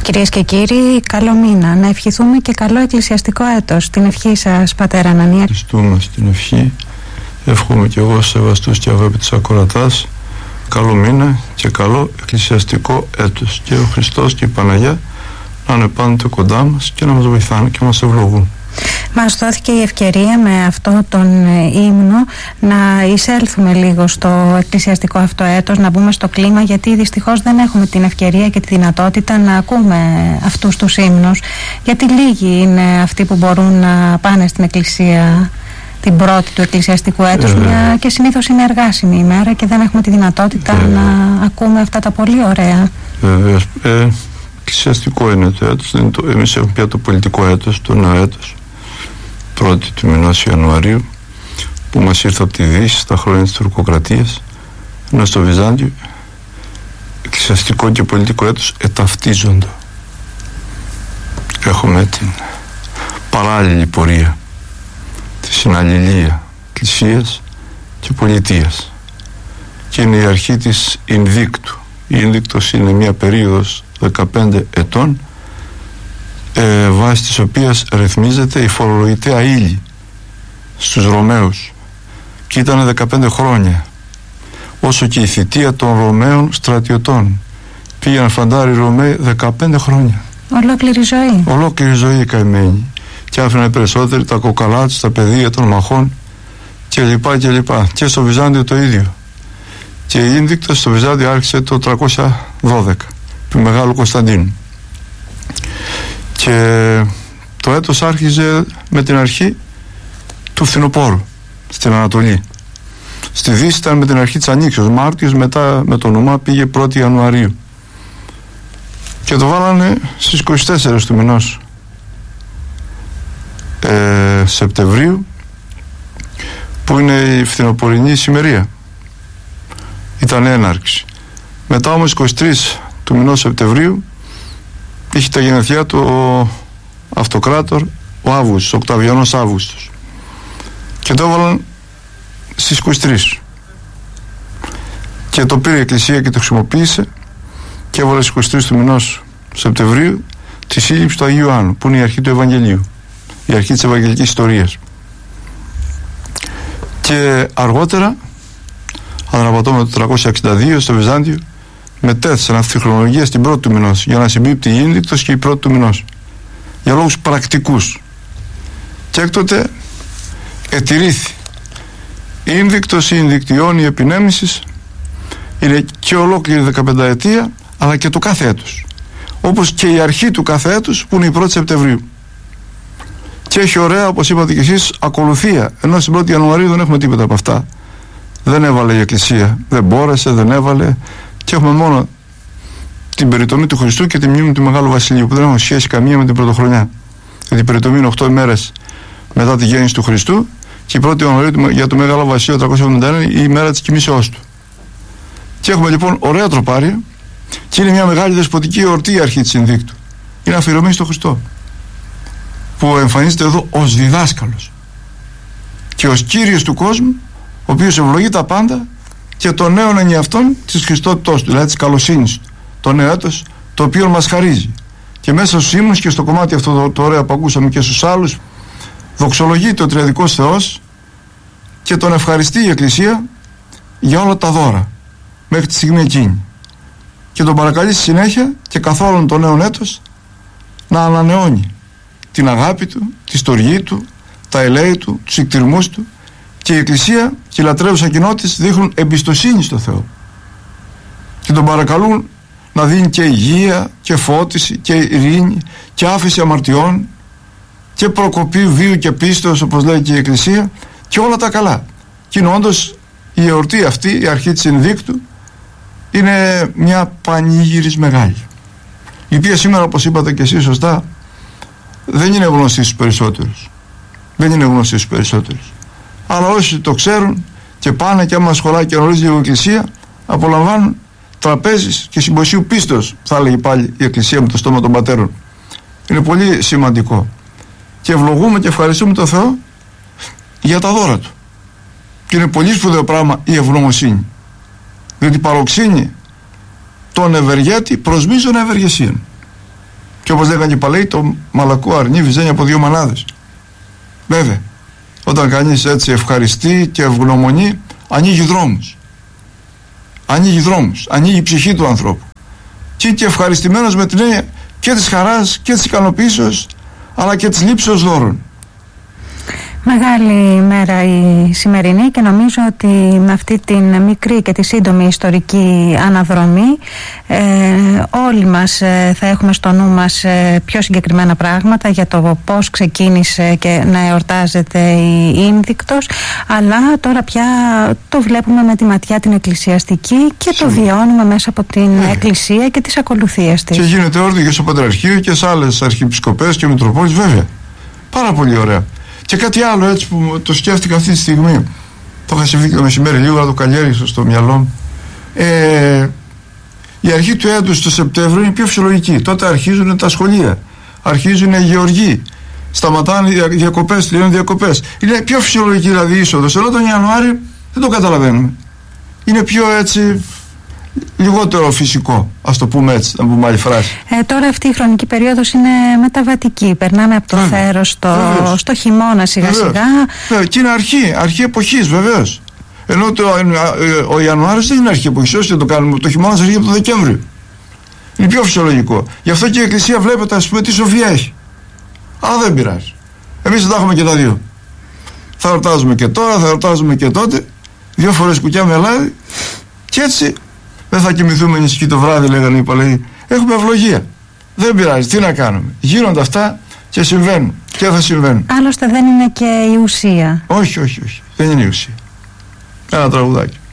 Κυρίες και κύριοι, καλό μήνα. Να ευχηθούμε και καλό εκκλησιαστικό έτος. Την ευχή σας, πατέρα Ανανία. Ευχαριστούμε στην ευχή. Εύχομαι και εγώ σεβαστούς και αγάπητους ακροατάς καλό μήνα και καλό εκκλησιαστικό έτος. Και ο Χριστός και η Παναγιά να είναι πάντοτε κοντά μας και να μας βοηθάνε και μας ευλογούν. Μας δόθηκε η ευκαιρία με αυτό τον ύμνο να εισέλθουμε λίγο στο εκκλησιαστικό αυτό έτος, να μπούμε στο κλίμα, γιατί δυστυχώς δεν έχουμε την ευκαιρία και τη δυνατότητα να ακούμε αυτούς τους ύμνους, γιατί λίγοι είναι αυτοί που μπορούν να πάνε στην εκκλησία την πρώτη του εκκλησιαστικού έτους, μια και συνήθως είναι εργάσιμη ημέρα και δεν έχουμε τη δυνατότητα να ακούμε αυτά τα πολύ ωραία. Εκκλησιαστικό είναι το έτος, εμείς έχουμε πια το πολιτικό έτος, το νέο έτος, 1η του μηνός Ιανουαρίου, που μας ήρθε από τη Δύση στα χρόνια της τουρκοκρατίας, ενώ στο Βυζάντιο εκκλησιαστικό και πολιτικό έτος εταυτίζονται. Έχουμε την παράλληλη πορεία, τη συναλληλία εκκλησίας και πολιτείας, και είναι η αρχή της Ινδίκτου. Η Ίνδικτος είναι μια περίοδος 15 ετών, βάσει της οποίας ρυθμίζεται η φορολογητέα ύλη στους Ρωμαίους, και ήταν 15 χρόνια, όσο και η θητεία των Ρωμαίων στρατιωτών. Πήγαιναν φαντάροι οι Ρωμαίοι 15 χρόνια. Ολόκληρη ζωή. Ολόκληρη ζωή οι καημένοι, και άφηναν περισσότεροι τα κοκαλά τους, τα πεδία των μαχών κλπ. Και στο Βυζάντιο το ίδιο. Και η Ίνδικτος στο Βυζάντιο άρχισε το 312 του Μεγάλου Κωνσταντίνου, και το έτος άρχιζε με την αρχή του φθινοπόρου στην Ανατολή. Στη Δύση ήταν με την αρχή της Ανοίξεως, Μάρτιος, μετά με το όνομά πήγε 1η Ιανουαρίου, και το βάλανε στις 24 του μηνός Σεπτεμβρίου, που είναι η φθινοπορεινή ησημερία, ήταν έναρξη. Μετά όμως 23 του μηνός Σεπτεμβρίου είχε τα γενεθλιά του ο αυτοκράτορ, ο Αύγουστος, ο Οκταβιανός Αύγουστος, και το έβαλαν στις 23, και το πήρε η Εκκλησία και το χρησιμοποίησε, και έβαλε στις 23 του μηνός Σεπτεμβρίου τη σύλληψη του Αγίου Άννου, που είναι η αρχή του Ευαγγελίου, η αρχή της Ευαγγελικής ιστορίας. Και αργότερα, αναπατώμε το 362 στο Βυζάντιο, μετέθεσαν αυτή τη χρονολογία στην πρώτη του μηνός, για να συμπίπτει η Ίνδικτος και η πρώτη του μηνός, για λόγους πρακτικούς. Και έκτοτε ετηρήθη η Ίνδικτος, η Ινδικτιόν, η επινέμησης, είναι και ολόκληρη 15ετία, αλλά και το κάθε έτος, όπως και η αρχή του κάθε έτους, που είναι η 1η Σεπτεμβρίου. Και έχει ωραία, όπως είπατε και εσείς, ακολουθία, ενώ στην 1η Ιανουαρίου δεν έχουμε τίποτα από αυτά. Δεν έβαλε η Εκκλησία, δεν μπόρεσε, δεν έβαλε, και έχουμε μόνο την περιτομή του Χριστού και τη μνήμη του Μεγάλου Βασιλείου, που δεν έχουν σχέση καμία με την πρωτοχρονιά. Γιατί η περιτομή είναι 8 ημέρες μετά τη γέννηση του Χριστού, και η 1η Ιανουαρίου για το Μεγάλο Βασιλείο 371 η ημέρα της κοιμήσεώς του. Και έχουμε λοιπόν ωραία τροπάρια, και είναι μια μεγάλη δεσποτική εορτή η αρχή της Ινδίκτου. Είναι αφιερωμένη στο Χριστό, που εμφανίζεται εδώ ως διδάσκαλος και ως Κύριος του κόσμου, ο οποίος ευλογεί τα πάντα και το νέο ενιαυτόν της Χριστότητός του, δηλαδή της καλοσύνης του, το νέο έτος, το οποίο μας χαρίζει. Και μέσα στους ύμνους και στο κομμάτι αυτό το ωραίο που ακούσαμε και στους άλλους, δοξολογείται ο Τριαδικός Θεός και τον ευχαριστεί η Εκκλησία για όλα τα δώρα μέχρι τη στιγμή εκείνη, και τον παρακαλεί στη συνέχεια και καθ' όλον το νέο έτος να ανανεώνει την αγάπη του, τη στοργή του, τα ελέη του, τους εκτιρμούς του, και η Εκκλησία και οι λατρεύουσα κοινότητες δείχνουν εμπιστοσύνη στο Θεό και τον παρακαλούν να δίνει και υγεία και φώτιση και ειρήνη και άφεση αμαρτιών και προκοπή βίου και πίστεως, όπως λέει και η Εκκλησία, και όλα τα καλά. Και είναι όντως η εορτή αυτή, η αρχή της Ινδίκτου, είναι μια πανήγυρης μεγάλη, η οποία σήμερα, όπως είπατε και εσείς σωστά, δεν είναι γνωστή στους περισσότερους. Δεν είναι γνωστή στους περισσότερους. Αλλά όσοι το ξέρουν και πάνε, και άμα σχολάει και γνωρίζει η Εκκλησία, απολαμβάνουν τραπέζης και συμποσίου πίστεως, θα έλεγε πάλι η Εκκλησία με το στόμα των πατέρων. Είναι πολύ σημαντικό. Και ευλογούμε και ευχαριστούμε τον Θεό για τα δώρα του. Και είναι πολύ σπουδαίο πράγμα η ευγνωμοσύνη, διότι παροξύνει τον ευεργέτη προς μείζωνα ευεργεσίαν. Και όπως λέγανε οι παλαιοί, το μαλακό αρνί βυζένει από 2 μανάδες. Βέβαια, όταν κανείς έτσι ευχαριστεί και ευγνωμονεί, ανοίγει δρόμους. Ανοίγει δρόμους, ανοίγει η ψυχή του ανθρώπου. Και είναι και ευχαριστημένος με την έννοια και της χαράς και της ικανοποίησεως, αλλά και της λήψεως δώρων. Μεγάλη μέρα η σημερινή και νομίζω ότι με αυτή την μικρή και τη σύντομη ιστορική αναδρομή όλοι μας θα έχουμε στο νου μας πιο συγκεκριμένα πράγματα για το πώς ξεκίνησε και να εορτάζεται η Ίνδικτος, αλλά τώρα πια το βλέπουμε με τη ματιά την εκκλησιαστική και το βιώνουμε μέσα από την Εκκλησία και τις ακολουθίες της. Και γίνεται όρδιο και στο Πατριαρχείο και σε άλλες αρχιεπισκοπές και Μητροπόλεις, βέβαια. Πάρα πολύ ωραία. Και κάτι άλλο έτσι που το σκέφτηκα αυτή τη στιγμή, το είχα συμβεί και το μεσημέρι λίγο, αλλά το καλλιέργησα στο μυαλό μου. Η αρχή του έτους το Σεπτέμβριο είναι πιο φυσιολογική. Τότε αρχίζουν τα σχολεία, αρχίζουν οι γεωργοί, σταματάνε οι διακοπές, τελειώνουν διακοπές. Είναι πιο φυσιολογική δηλαδή η είσοδος. Ενώ τον Ιανουάριο δεν το καταλαβαίνουμε. Είναι πιο έτσι, λιγότερο φυσικό, ας το πούμε έτσι, να πούμε άλλη φράση. Τώρα αυτή η χρονική περίοδος είναι μεταβατική. Περνάμε από το θέρος στο χειμώνα σιγά σιγά. Και είναι αρχή εποχής βεβαίως. Ενώ ο Ιανουάριος δεν είναι αρχή εποχής, όσο το κάνουμε. Το χειμώνα αρχίζει από το Δεκέμβριο. Είναι πιο φυσιολογικό. Γι' αυτό και η Εκκλησία βλέπετε, ας πούμε, τι σοφία έχει. Αλλά δεν πειράζει. Εμείς θα τα έχουμε και τα δύο. Θα εορτάζουμε και τώρα, θα εορτάζουμε και τότε. 2 φορές κουκιά με λάδι. Και έτσι δεν θα κοιμηθούμε νησκοί το βράδυ, λέγανε οι παλαιοί. Έχουμε ευλογία. Δεν πειράζει, τι να κάνουμε. Γίνονται αυτά και συμβαίνουν. Και θα συμβαίνουν. Άλλωστε δεν είναι και η ουσία. Όχι. Δεν είναι η ουσία. Ένα τραγουδάκι.